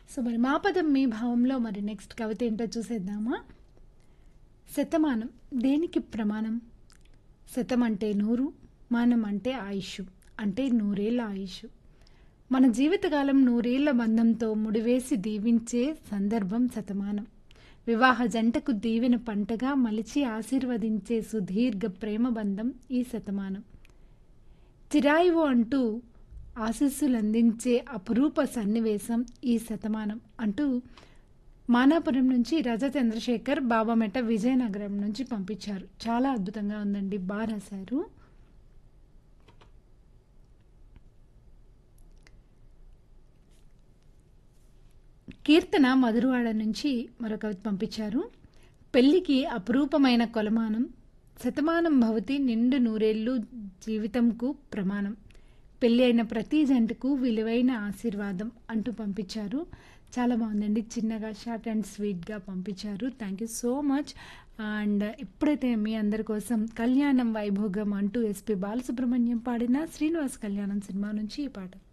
So మరి మా పదం మీ భావంలో మరి నెక్స్ట్ కవిత ఏంటో చూసేద్దామా? శతమానం దేనికి ప్రమాణం? శతం అంటే 100, మానం అంటే ఆయుష్, అంటే 100 ఏళ్ల ఆయుష్. మన జీవితకాలం 100 ఏళ్ల బంధంతో ముడివేసి దీవించే సందర్భం శతమానం. వివాహ జంటకు దీవెన పంటగా మలిచి ఆశీర్వదించే సుదీర్ఘ ప్రేమ బంధం ఈ శతమానం. చిరాయువు అంటూ ఆశీస్సులందించే అపురూప సన్నివేశం ఈ శతమానం అంటూ మానాపురం నుంచి రజ చంద్రశేఖర్ బాబామెట విజయనగరం నుంచి పంపించారు. చాలా అద్భుతంగా ఉందండి, బాగా రాశారు. కీర్తన మధురవాడ నుంచి మరొక కవిత పంపించారు. పెళ్లికి అపురూపమైన కొలమానం, శతమానం భవతి నిండు 100 ఏళ్ళు జీవితంకు ప్రమాణం. పెళ్ళి అయిన ప్రతి జంటకు విలువైన ఆశీర్వాదం అంటూ పంపించారు. చాలా బాగుందండి, చిన్నగా షార్ట్ అండ్ స్వీట్గా పంపించారు. Thank you so much. And ఇప్పుడైతే మీ అందరి కోసం కళ్యాణం వైభోగం అంటూ ఎస్పి బాలసుబ్రహ్మణ్యం పాడిన శ్రీనివాస్ కళ్యాణం సినిమా నుంచి ఈ పాట.